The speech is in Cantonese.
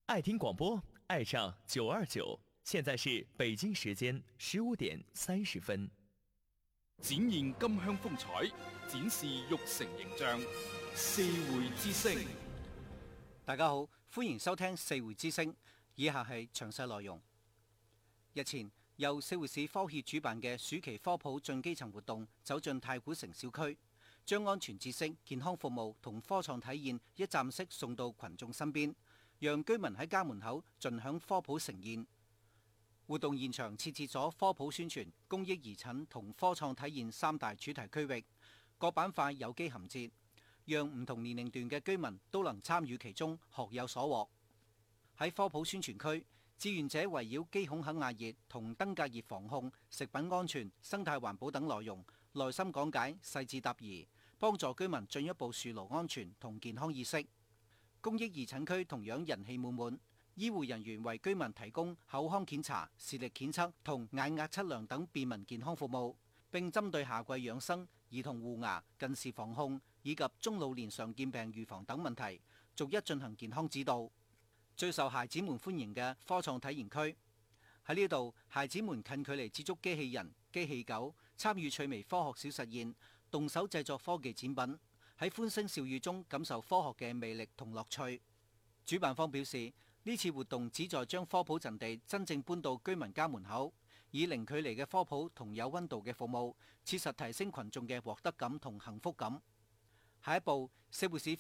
爱听廣播，愛上929。現在是北京時間15:30。 展現金鄉風采，展示玉成形象。四會之聲， 大家好，歡迎收聽四會之聲。以下係詳細內容。日前，由四會市科協主辦嘅暑期科普進基層活動，走進太古城小區，將安全知識、健康服務同科創體驗一站式送到群眾身邊，讓居民喺家門口盡享科普盛宴。活動現場設置咗科普宣傳、公益義診同科創體驗三大主題區域，各板塊有機銜接，讓唔同年齡段嘅居民都能參與其中，學有所獲。喺科普宣傳區，志願者圍繞機孔肯壓熱同登革熱防控、食品安全、生態環保等內容，耐心講解、細緻答疑，幫助居民進一步樹牢安全同健康意識。公益義診區同樣人氣滿滿，醫護人員為居民提供口腔檢查、視力檢測同眼壓測量等便民健康服務，並針對夏季養生、兒童護牙、近視防控以及中老年常見病預防等問題，逐一進行健康指導。最受孩子們歡迎嘅科創體驗區，喺呢度，孩子們近距離接觸機器人、機器狗，參與趣味科學小實驗，動手製作科技展品，喺歡聲笑語中感受科學嘅魅力同樂趣。主辦方表示，呢次活動旨在將科普陣地真正搬到居民家門口，以零距離嘅科普同有溫度嘅服務，切實提升群眾嘅獲得感同幸福感。下一步，四會市